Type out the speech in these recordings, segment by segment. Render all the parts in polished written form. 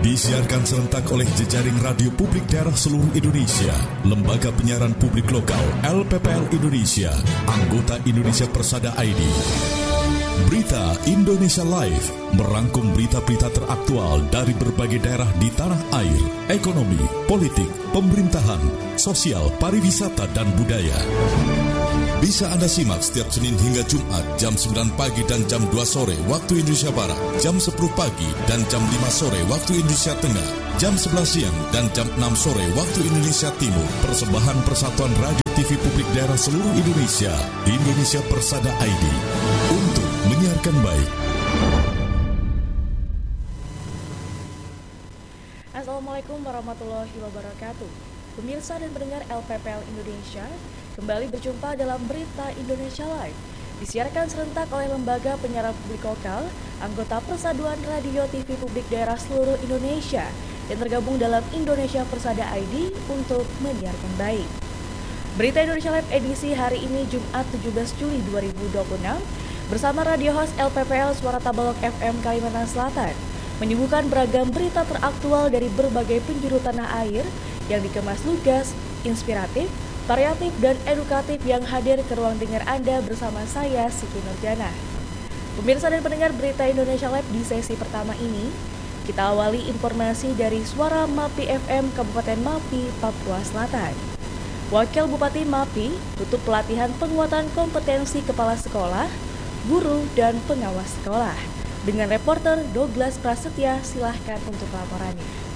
Disiarkan serentak oleh jejaring radio publik daerah seluruh Indonesia, Lembaga Penyiaran Publik Lokal LPPL Indonesia, anggota Indonesia Persada ID. Berita Indonesia Live merangkum berita-berita teraktual dari berbagai daerah di tanah air, ekonomi, politik, pemerintahan, sosial, pariwisata, dan budaya. Bisa Anda simak setiap Senin hingga Jumat jam 9 pagi dan jam 2 sore waktu Indonesia Barat, jam 10 pagi dan jam 5 sore waktu Indonesia Tengah, jam 11 siang dan jam 6 sore waktu Indonesia Timur. Persembahan Persatuan Radio TV Publik Daerah seluruh Indonesia, Indonesia Persada ID, untuk menyiarkan baik. Assalamualaikum warahmatullahi wabarakatuh. Pemirsa dan pendengar LPPL Indonesia, kembali berjumpa dalam Berita Indonesia Live. Disiarkan serentak oleh Lembaga Penyiaran Publik Lokal, anggota Persatuan Radio TV Publik Daerah seluruh Indonesia, yang tergabung dalam Indonesia Persada ID untuk menyiarkan baik. Berita Indonesia Live edisi hari ini Jumat 17 Juli 2026 bersama radio host LPPL Suara Tabalok FM Kalimantan Selatan menyuguhkan beragam berita teraktual dari berbagai penjuru tanah air yang dikemas lugas, inspiratif, variatif, dan edukatif yang hadir ke ruang dengar Anda bersama saya, Siti Nurjana. Pemirsa dan pendengar Berita Indonesia Live di sesi pertama ini, kita awali informasi dari Suara MAPI FM Kabupaten Mapi, Papua Selatan. Wakil Bupati Mapi tutup pelatihan penguatan kompetensi kepala sekolah, guru, dan pengawas sekolah. Dengan reporter Douglas Prasetya, silahkan untuk laporannya.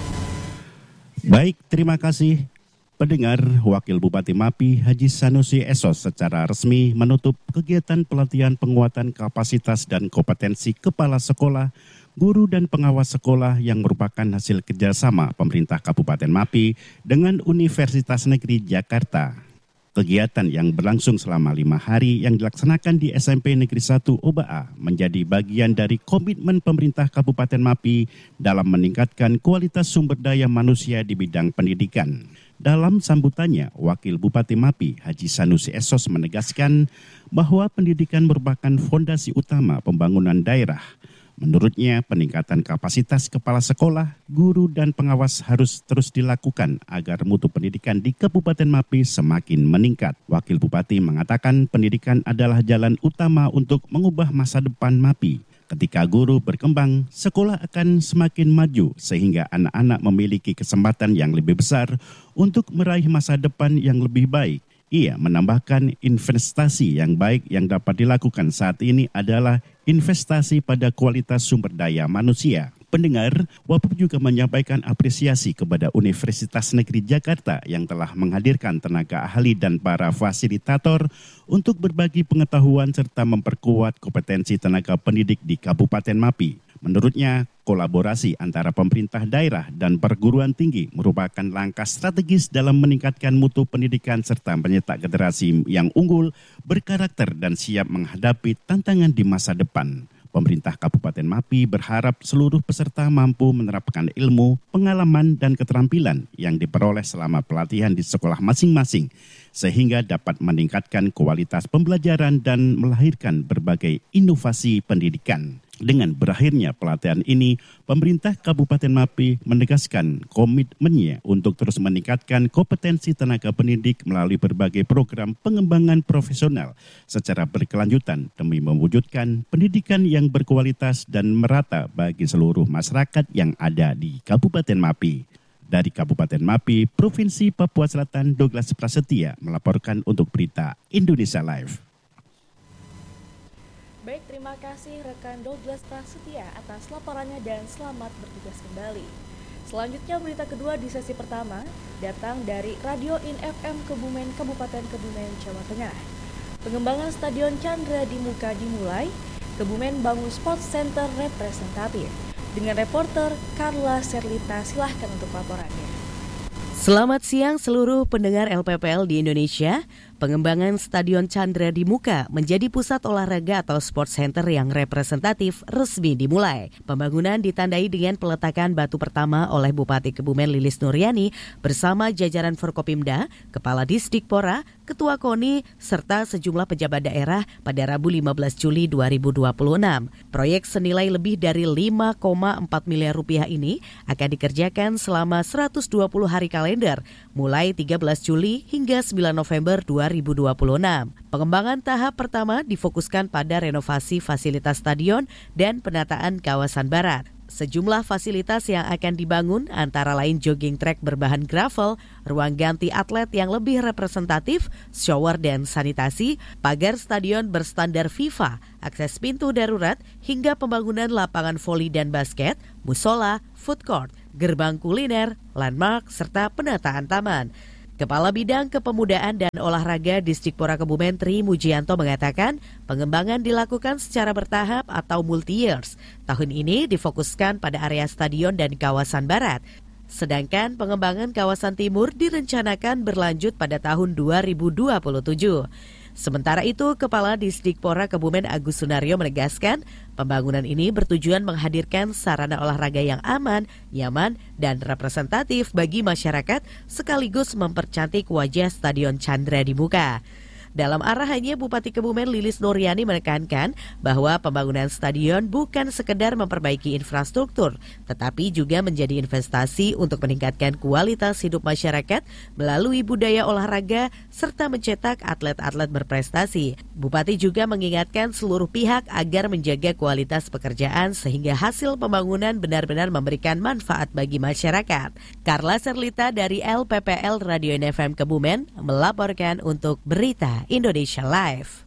Baik, terima kasih. Pendengar, Wakil Bupati Mapi Haji Sanusi Esos secara resmi menutup kegiatan pelatihan penguatan kapasitas dan kompetensi kepala sekolah, guru, dan pengawas sekolah yang merupakan hasil kerjasama pemerintah Kabupaten Mapi dengan Universitas Negeri Jakarta. Kegiatan yang berlangsung selama 5 hari yang dilaksanakan di SMP Negeri 1 Obaa menjadi bagian dari komitmen pemerintah Kabupaten Mapi dalam meningkatkan kualitas sumber daya manusia di bidang pendidikan. Dalam sambutannya, Wakil Bupati Mapi Haji Sanusi Esos menegaskan bahwa pendidikan merupakan fondasi utama pembangunan daerah. Menurutnya, peningkatan kapasitas kepala sekolah, guru, dan pengawas harus terus dilakukan agar mutu pendidikan di Kabupaten Mapi semakin meningkat. Wakil Bupati mengatakan pendidikan adalah jalan utama untuk mengubah masa depan Mapi. Ketika guru berkembang, sekolah akan semakin maju sehingga anak-anak memiliki kesempatan yang lebih besar untuk meraih masa depan yang lebih baik. Ia menambahkan investasi yang baik yang dapat dilakukan saat ini adalah investasi pada kualitas sumber daya manusia. Pendengar, Wapub juga menyampaikan apresiasi kepada Universitas Negeri Jakarta yang telah menghadirkan tenaga ahli dan para fasilitator untuk berbagi pengetahuan serta memperkuat kompetensi tenaga pendidik di Kabupaten Mapi. Menurutnya, kolaborasi antara pemerintah daerah dan perguruan tinggi merupakan langkah strategis dalam meningkatkan mutu pendidikan serta mencetak generasi yang unggul, berkarakter, dan siap menghadapi tantangan di masa depan. Pemerintah Kabupaten Mapi berharap seluruh peserta mampu menerapkan ilmu, pengalaman, dan keterampilan yang diperoleh selama pelatihan di sekolah masing-masing, sehingga dapat meningkatkan kualitas pembelajaran dan melahirkan berbagai inovasi pendidikan. Dengan berakhirnya pelatihan ini, pemerintah Kabupaten Mapi menegaskan komitmennya untuk terus meningkatkan kompetensi tenaga pendidik melalui berbagai program pengembangan profesional secara berkelanjutan demi mewujudkan pendidikan yang berkualitas dan merata bagi seluruh masyarakat yang ada di Kabupaten Mapi. Dari Kabupaten Mapi, Provinsi Papua Selatan, Douglas Prasetya melaporkan untuk Berita Indonesia Live. Baik, terima kasih rekan Douglas Prasetya atas laporannya dan selamat bertugas kembali. Selanjutnya berita kedua di sesi pertama datang dari Radio In FM Kebumen, Kabupaten Kebumen, Jawa Tengah. Pengembangan Stadion Chandra di Muka dimulai, Kebumen bangun Sports Center representatif. Dengan reporter Carla Serlita, silahkan untuk laporannya. Selamat siang seluruh pendengar LPPL di Indonesia. Pengembangan Stadion Chandra di Muka menjadi pusat olahraga atau sports center yang representatif resmi dimulai. Pembangunan ditandai dengan peletakan batu pertama oleh Bupati Kebumen Lilis Nuryani bersama jajaran Forkopimda, Kepala Disdikpora, Ketua KONI, serta sejumlah pejabat daerah pada Rabu 15 Juli 2026. Proyek senilai lebih dari 5,4 miliar rupiah ini akan dikerjakan selama 120 hari kalender, mulai 13 Juli hingga 9 November 2026. Pengembangan tahap pertama difokuskan pada renovasi fasilitas stadion dan penataan kawasan barat. Sejumlah fasilitas yang akan dibangun antara lain jogging track berbahan gravel, ruang ganti atlet yang lebih representatif, shower dan sanitasi, pagar stadion berstandar FIFA, akses pintu darurat, hingga pembangunan lapangan voli dan basket, musola, food court, gerbang kuliner, landmark, serta penataan taman. Kepala Bidang Kepemudaan dan Olahraga Disdikpora Kebumen Tri Mujianto mengatakan pengembangan dilakukan secara bertahap atau multi-years. Tahun ini difokuskan pada area stadion dan kawasan barat. Sedangkan pengembangan kawasan timur direncanakan berlanjut pada tahun 2027. Sementara itu, Kepala Disdikpora Kebumen Agus Sunario menegaskan pembangunan ini bertujuan menghadirkan sarana olahraga yang aman, nyaman, dan representatif bagi masyarakat sekaligus mempercantik wajah Stadion Chandra di Muka. Dalam arahannya, Bupati Kebumen Lilis Nuryani menekankan bahwa pembangunan stadion bukan sekedar memperbaiki infrastruktur, tetapi juga menjadi investasi untuk meningkatkan kualitas hidup masyarakat melalui budaya olahraga serta mencetak atlet-atlet berprestasi. Bupati juga mengingatkan seluruh pihak agar menjaga kualitas pekerjaan sehingga hasil pembangunan benar-benar memberikan manfaat bagi masyarakat. Carla Serlita dari LPPL Radio NFM Kebumen melaporkan untuk Berita Indonesia Live.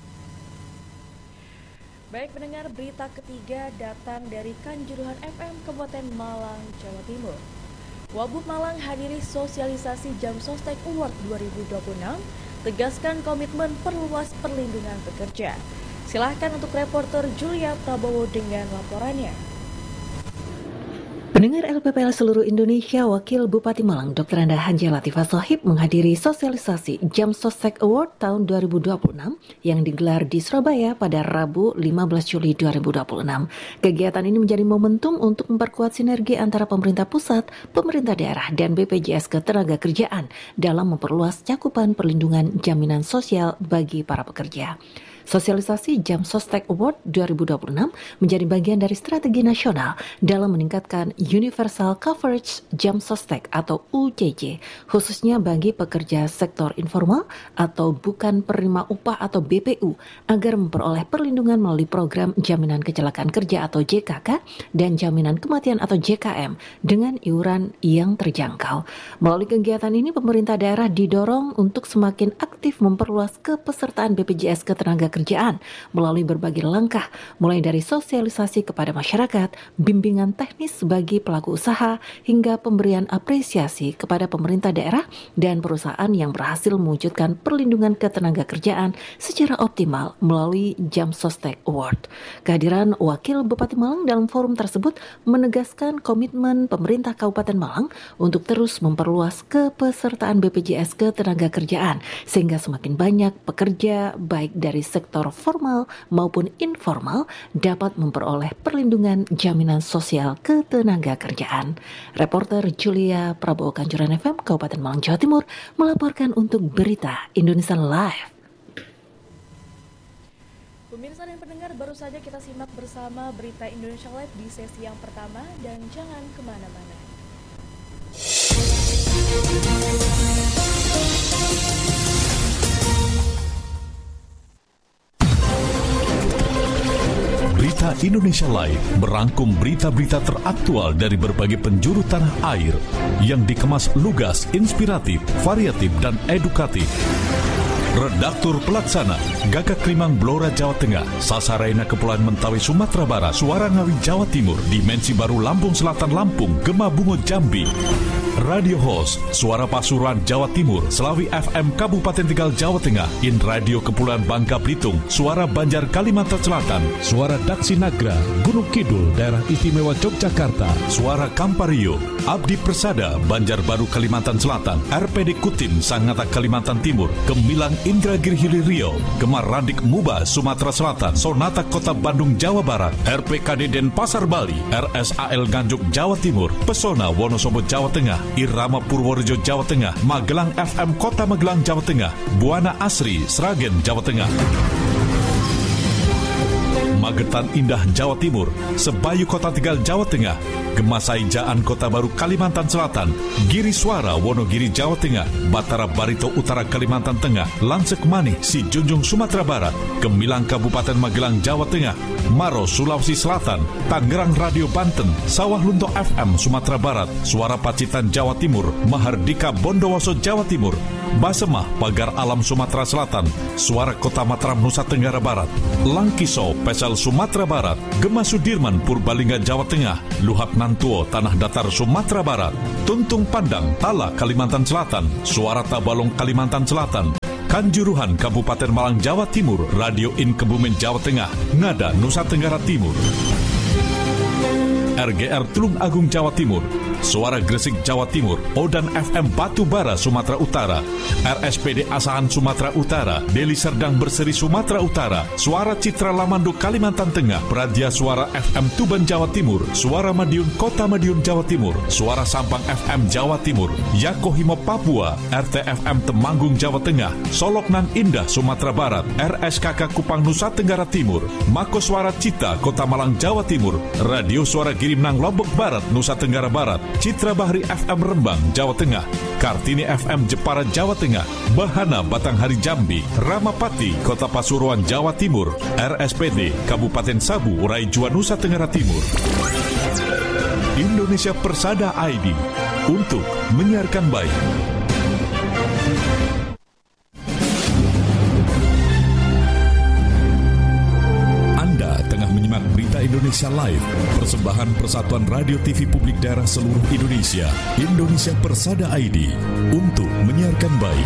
Baik pendengar, berita ketiga datang dari Kanjuruhan FM Kabupaten Malang, Jawa Timur. Wabub Malang hadiri sosialisasi Jam Sostek Award 2026, tegaskan komitmen perluas perlindungan pekerja. Silahkan untuk reporter Julia Prabowo dengan laporannya. Pendengar LPPL seluruh Indonesia, Wakil Bupati Malang Dr. Anda Hanja Latifah Sohib menghadiri sosialisasi Jam Sostek Award tahun 2026 yang digelar di Surabaya pada Rabu 15 Juli 2026. Kegiatan ini menjadi momentum untuk memperkuat sinergi antara pemerintah pusat, pemerintah daerah, dan BPJS Ketenagakerjaan dalam memperluas cakupan perlindungan jaminan sosial bagi para pekerja. Sosialisasi Jam Sostek Award 2026 menjadi bagian dari strategi nasional dalam meningkatkan Universal Coverage Jam Sostek atau UJJ, khususnya bagi pekerja sektor informal atau bukan penerima upah atau BPU, agar memperoleh perlindungan melalui program Jaminan Kecelakaan Kerja atau JKK dan Jaminan Kematian atau JKM dengan iuran yang terjangkau. Melalui kegiatan ini, pemerintah daerah didorong untuk semakin aktif memperluas kepesertaan BPJS Ketenagakerjaan melalui berbagai langkah, mulai dari sosialisasi kepada masyarakat, bimbingan teknis bagi pelaku usaha, hingga pemberian apresiasi kepada pemerintah daerah dan perusahaan yang berhasil mewujudkan perlindungan ketenagakerjaan secara optimal melalui Jam Sostek Award. Kehadiran Wakil Bupati Malang dalam forum tersebut menegaskan komitmen pemerintah Kabupaten Malang untuk terus memperluas kepesertaan BPJS Ketenagakerjaan sehingga semakin banyak pekerja baik dari sektor formal maupun informal dapat memperoleh perlindungan jaminan sosial ketenagakerjaan. Reporter Julia Prabowo, Kanjuruhan FM, Kabupaten Malang, Jawa Timur, melaporkan untuk Berita Indonesia Live. Pemirsa dan pendengar, baru saja kita simak bersama Berita Indonesia Live di sesi yang pertama, dan jangan kemana-mana. Berita Indonesia Live merangkum berita-berita teraktual dari berbagai penjuru tanah air yang dikemas lugas, inspiratif, variatif, dan edukatif. Redaktur Pelaksana Gagak Limang Blora Jawa Tengah, Sasaraina Kepulauan Mentawai Sumatera Barat, Suara Ngawi Jawa Timur, Dimensi Baru Lampung Selatan Lampung, Gema Bungo Jambi. Radio Host Suara Pasuruan Jawa Timur, Selawi FM Kabupaten Tegal Jawa Tengah, In Radio Kepulauan Bangka Belitung, Suara Banjar Kalimantan Selatan, Suara Daksi Nagra Gunung Kidul Daerah Istimewa Yogyakarta, Suara Kampario Abdi Persada Banjarbaru Kalimantan Selatan, RPD Kutim Sangatta Kalimantan Timur, Gemilang Indragiri Hilir Gemar Radik Muba Sumatera Selatan, Sonata Kota Bandung Jawa Barat, RPKD Denpasar Bali, RSAL Nganjuk Jawa Timur, Pesona Wonosobo Jawa Tengah, Irama Purworejo Jawa Tengah, Magelang FM Kota Magelang Jawa Tengah, Buana Asri Sragen Jawa Tengah, Magetan Indah Jawa Timur, Sebayu Kota Tegal Jawa Tengah, Gemasai Jaan Kota Baru Kalimantan Selatan, Giri Suara Wonogiri Jawa Tengah, Batara Barito Utara Kalimantan Tengah, Lansek Manih Si Junjung Sumatera Barat, Gemilang Kabupaten Magelang Jawa Tengah, Maro Sulawesi Selatan, Tangerang Radio Banten, Sawah Lunto FM Sumatera Barat, Suara Pacitan Jawa Timur, Mahardika Bondowoso Jawa Timur, Basemah Pagar Alam Sumatera Selatan, Suara Kota Mataram Nusa Tenggara Barat, Langkiso Pesel Sumatera Barat, Gema Sudirman Purbalingga Jawa Tengah, Luhak Nantuo Tanah Datar Sumatera Barat, Tuntung Pandang Tala Kalimantan Selatan, Suara Tabalong Kalimantan Selatan, Kanjuruhan Kabupaten Malang Jawa Timur, Radio In Kebumen Jawa Tengah, Ngada Nusa Tenggara Timur, RGR Tulung Agung Jawa Timur, Suara Gresik Jawa Timur, Odan FM Batu Bara Sumatera Utara, RSPD Asahan Sumatera Utara, Deli Serdang Berseri Sumatera Utara, Suara Citra Lamando Kalimantan Tengah, Pradia Suara FM Tuban Jawa Timur, Suara Madiun Kota Madiun Jawa Timur, Suara Sampang FM Jawa Timur, Yakohimo Papua, RTFM Temanggung Jawa Tengah, Soloknan Indah Sumatera Barat, RSKK Kupang Nusa Tenggara Timur, Mako Suara Cita Kota Malang Jawa Timur, Radio Suara Girimnang Lombok Barat Nusa Tenggara Barat, Citra Bahri FM Rembang Jawa Tengah, Kartini FM Jepara Jawa Tengah, Bahana Batanghari Jambi, Ramapati Kota Pasuruan Jawa Timur, RSPD Kabupaten Sabu Raijua Nusa Tenggara Timur. Indonesia Persada ID untuk menyiarkan baik. Berita Indonesia Live, persembahan Persatuan Radio TV Publik Daerah Seluruh Indonesia, Indonesia Persada ID, untuk menyiarkan baik.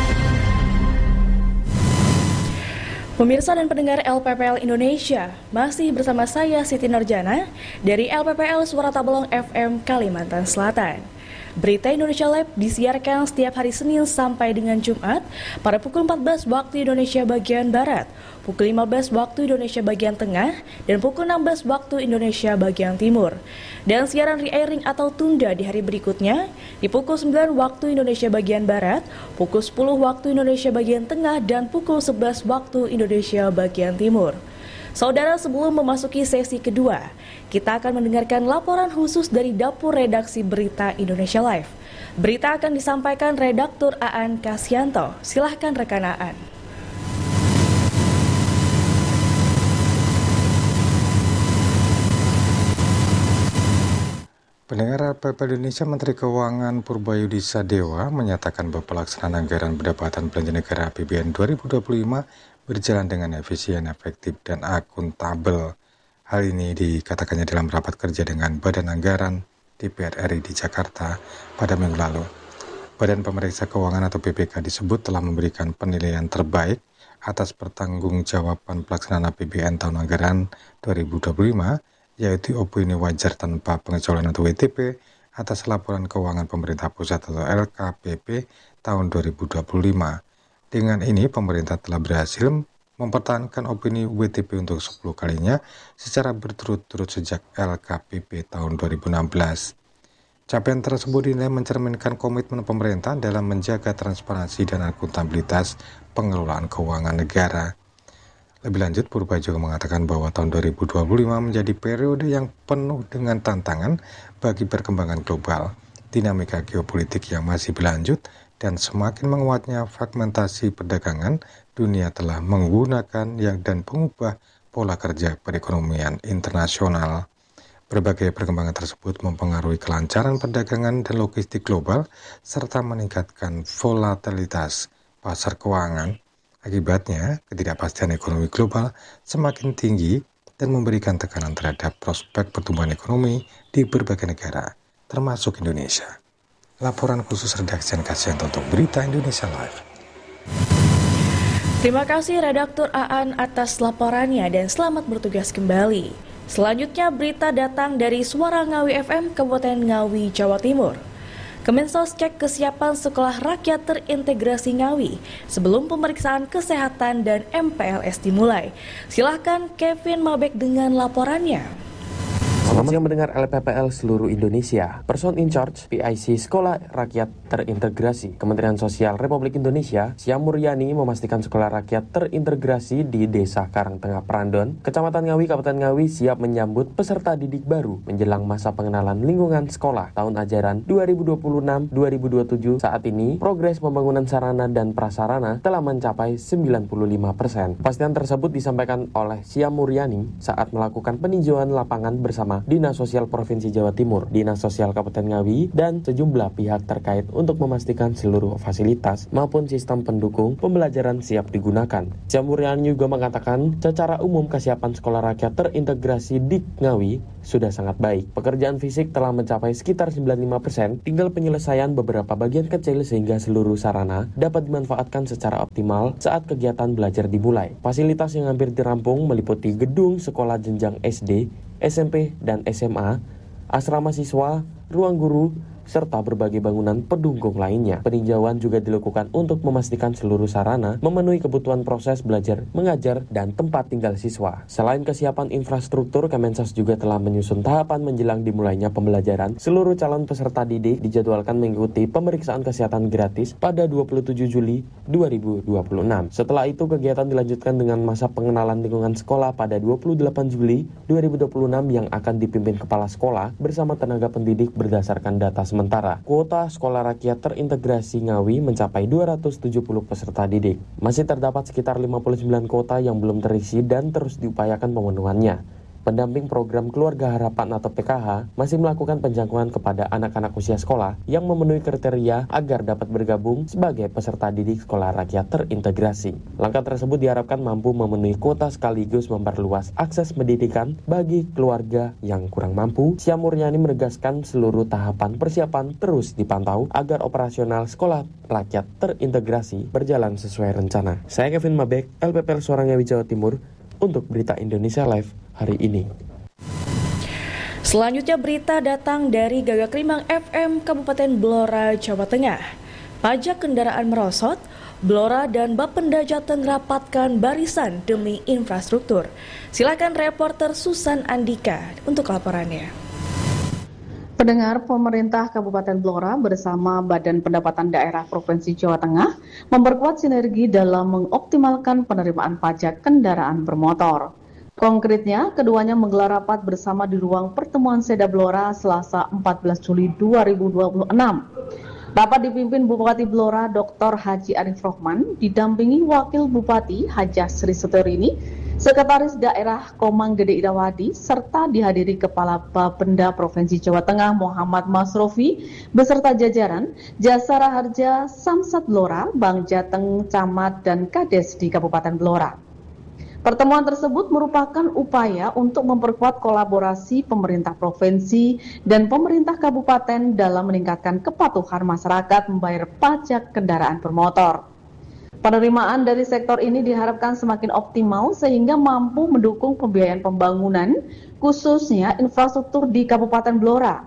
Pemirsa dan pendengar LPPL Indonesia, masih bersama saya Siti Nurjana dari LPPL Suara Tabalong FM Kalimantan Selatan. Berita Indonesia Live disiarkan setiap hari Senin sampai dengan Jumat pada pukul 14 waktu Indonesia bagian Barat, pukul 15 waktu Indonesia bagian Tengah, dan pukul 16 waktu Indonesia bagian Timur. Dan siaran re-airing atau tunda di hari berikutnya di pukul 9 waktu Indonesia bagian Barat, pukul 10 waktu Indonesia bagian Tengah, dan pukul 11 waktu Indonesia bagian Timur. Saudara, sebelum memasuki sesi kedua, kita akan mendengarkan laporan khusus dari Dapur Redaksi Berita Indonesia Live. Berita akan disampaikan Redaktur Aan Kasyanto. Silahkan rekan Aan. Pendengar LPPL Indonesia, Menteri Keuangan Purbayudi Sadewa menyatakan bahwa pelaksanaan anggaran pendapatan belanja negara APBN 2025 berjalan dengan efisien, efektif, dan akuntabel. Hal ini dikatakannya dalam rapat kerja dengan Badan Anggaran DPR RI di Jakarta pada minggu lalu. Badan Pemeriksa Keuangan atau BPK disebut telah memberikan penilaian terbaik atas pertanggungjawaban pelaksanaan APBN tahun anggaran 2025, yaitu opini wajar tanpa pengecualian atau WTP atas laporan keuangan pemerintah pusat atau LKPP tahun 2025. Dengan ini, pemerintah telah berhasil mempertahankan opini WTP untuk 10 kalinya secara berturut-turut sejak LKPP tahun 2016. Capaian tersebut dinilai mencerminkan komitmen pemerintah dalam menjaga transparansi dan akuntabilitas pengelolaan keuangan negara. Lebih lanjut, Purba juga mengatakan bahwa tahun 2025 menjadi periode yang penuh dengan tantangan bagi perkembangan global, dinamika geopolitik yang masih berlanjut, dan semakin menguatnya fragmentasi perdagangan, dunia telah menggunakan dan mengubah pola kerja perekonomian internasional. Berbagai perkembangan tersebut mempengaruhi kelancaran perdagangan dan logistik global, serta meningkatkan volatilitas pasar keuangan. Akibatnya, ketidakpastian ekonomi global semakin tinggi dan memberikan tekanan terhadap prospek pertumbuhan ekonomi di berbagai negara, termasuk Indonesia. Laporan khusus redaksi Aan Kasyanto untuk Berita Indonesia Live. Terima kasih Redaktur Aan atas laporannya dan selamat bertugas kembali. Selanjutnya berita datang dari Suara Ngawi FM Kabupaten Ngawi, Jawa Timur. Kemensos cek kesiapan Sekolah Rakyat Terintegrasi Ngawi sebelum pemeriksaan kesehatan dan MPLS dimulai. Silahkan Kevin Mabek dengan laporannya. Selamat siang mendengar LPPL seluruh Indonesia. Person in charge PIC Sekolah Rakyat Terintegrasi Kementerian Sosial Republik Indonesia, Syam Muryani, memastikan Sekolah Rakyat Terintegrasi di Desa Karangtengah Prandon, Kecamatan Ngawi, Kabupaten Ngawi siap menyambut peserta didik baru menjelang masa pengenalan lingkungan sekolah tahun ajaran 2026-2027. Saat ini, progres pembangunan sarana dan prasarana telah mencapai 95%. Kepastian tersebut disampaikan oleh Syam Muryani saat melakukan peninjauan lapangan bersama Dinas Sosial Provinsi Jawa Timur, Dinas Sosial Kabupaten Ngawi, dan sejumlah pihak terkait untuk memastikan seluruh fasilitas maupun sistem pendukung pembelajaran siap digunakan. Syam Muryani juga mengatakan secara umum kesiapan Sekolah Rakyat Terintegrasi di Ngawi sudah sangat baik. Pekerjaan fisik telah mencapai sekitar 95%, tinggal penyelesaian beberapa bagian kecil sehingga seluruh sarana dapat dimanfaatkan secara optimal saat kegiatan belajar dimulai. Fasilitas yang hampir dirampung meliputi gedung sekolah jenjang SD, SMP, dan SMA, asrama siswa, ruang guru, serta berbagai bangunan pendukung lainnya. Peninjauan juga dilakukan untuk memastikan seluruh sarana memenuhi kebutuhan proses belajar, mengajar, dan tempat tinggal siswa. Selain kesiapan infrastruktur, Kemensos juga telah menyusun tahapan menjelang dimulainya pembelajaran. Seluruh calon peserta didik dijadwalkan mengikuti pemeriksaan kesehatan gratis pada 27 Juli 2026. Setelah itu, kegiatan dilanjutkan dengan masa pengenalan lingkungan sekolah pada 28 Juli 2026 yang akan dipimpin kepala sekolah bersama tenaga pendidik berdasarkan data sementara. Kuota Sekolah Rakyat Terintegrasi Ngawi mencapai 270 peserta didik. Masih terdapat sekitar 59 kuota yang belum terisi dan terus diupayakan pemenuhannya. Pendamping program Keluarga Harapan atau PKH masih melakukan penjangkauan kepada anak-anak usia sekolah yang memenuhi kriteria agar dapat bergabung sebagai peserta didik Sekolah Rakyat Terintegrasi. Langkah tersebut diharapkan mampu memenuhi kuota sekaligus memperluas akses pendidikan bagi keluarga yang kurang mampu. Syam Muryani menegaskan seluruh tahapan persiapan terus dipantau agar operasional Sekolah Rakyat Terintegrasi berjalan sesuai rencana. Saya Kevin Mabek, LPPL Suara Ngawi Jawa Timur, untuk Berita Indonesia Live hari ini. Selanjutnya berita datang dari Gagak Limang FM Kabupaten Blora, Jawa Tengah. Pajak kendaraan merosot, Blora dan Bapenda Jateng rapatkan barisan demi infrastruktur. Silakan reporter Susan Andika untuk laporannya. Pendengar, pemerintah Kabupaten Blora bersama Badan Pendapatan Daerah Provinsi Jawa Tengah memperkuat sinergi dalam mengoptimalkan penerimaan pajak kendaraan bermotor. Konkretnya, keduanya menggelar rapat bersama di ruang pertemuan Seda Blora Selasa 14 Juli 2026. Rapat dipimpin Bupati Blora Dr. Haji Arif Rohman, didampingi Wakil Bupati Hajah Sri Setorini, Sekretaris Daerah Komang Gede Idawadi, serta dihadiri Kepala Bapenda Provinsi Jawa Tengah Muhammad Masrofi, beserta jajaran Jasara Harja, Samsat Blora, Bank Jateng, Camat, dan Kades di Kabupaten Blora. Pertemuan tersebut merupakan upaya untuk memperkuat kolaborasi pemerintah provinsi dan pemerintah kabupaten dalam meningkatkan kepatuhan masyarakat membayar pajak kendaraan bermotor. Penerimaan dari sektor ini diharapkan semakin optimal sehingga mampu mendukung pembiayaan pembangunan, khususnya infrastruktur di Kabupaten Blora.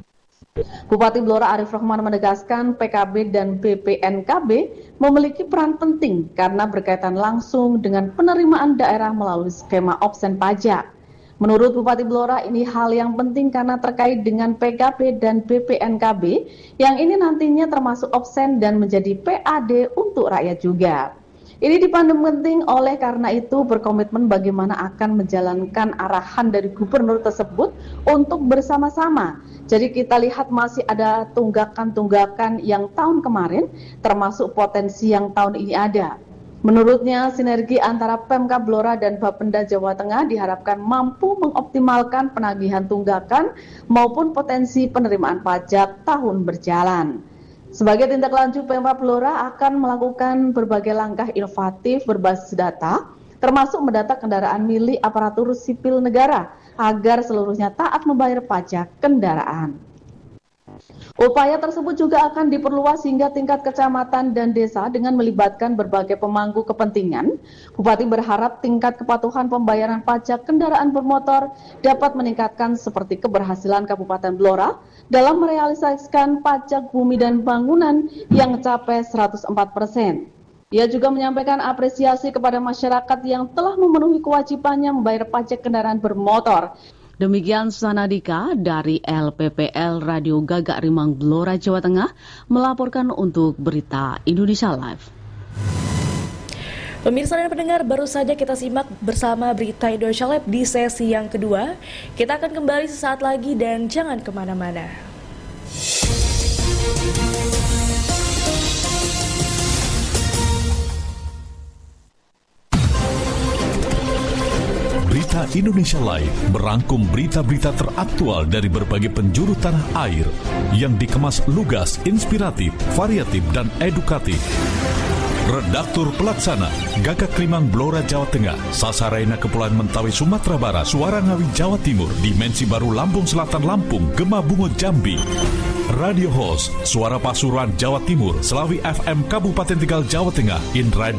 Bupati Blora Arif Rohman menegaskan PKB dan BPNKB memiliki peran penting karena berkaitan langsung dengan penerimaan daerah melalui skema opsen pajak. Menurut Bupati Blora, ini hal yang penting karena terkait dengan PKB dan BPNKB yang ini nantinya termasuk opsen dan menjadi PAD untuk rakyat juga. Ini dipandang penting oleh karena itu berkomitmen bagaimana akan menjalankan arahan dari gubernur tersebut untuk bersama-sama. Jadi kita lihat masih ada tunggakan-tunggakan yang tahun kemarin termasuk potensi yang tahun ini ada. Menurutnya sinergi antara Pemkab Blora dan Bapenda Jawa Tengah diharapkan mampu mengoptimalkan penagihan tunggakan maupun potensi penerimaan pajak tahun berjalan. Sebagai tindak lanjut, Pemkab Blora akan melakukan berbagai langkah inovatif berbasis data, termasuk mendata kendaraan milik aparatur sipil negara, agar seluruhnya taat membayar pajak kendaraan. Upaya tersebut juga akan diperluas hingga tingkat kecamatan dan desa dengan melibatkan berbagai pemangku kepentingan. Bupati berharap tingkat kepatuhan pembayaran pajak kendaraan bermotor dapat meningkatkan seperti keberhasilan Kabupaten Blora dalam merealisasikan pajak bumi dan bangunan yang mencapai 104%. Ia juga menyampaikan apresiasi kepada masyarakat yang telah memenuhi kewajibannya membayar pajak kendaraan bermotor. Demikian Sanadika dari LPPL Radio Gagak Rimang Blora, Jawa Tengah melaporkan untuk Berita Indonesia Live. Pemirsa dan pendengar, baru saja kita simak bersama Berita Indonesia Live di sesi yang kedua. Kita akan kembali sesaat lagi dan jangan kemana-mana. Berita Indonesia Live merangkum berita-berita teraktual dari berbagai penjuru tanah air yang dikemas lugas, inspiratif, variatif, dan edukatif. Redaktur Pelaksana Gagak Rimang Blora, Jawa Tengah, Sasaraina Kepulauan Mentawai Sumatera Barat, Suara Ngawi Jawa Timur, Dimensi Baru Lampung Selatan Lampung, Gema Bungo Jambi. Radio Host Suara Pasuruan Jawa Timur, Selawi FM Kabupaten Tegal Jawa Tengah, In Radio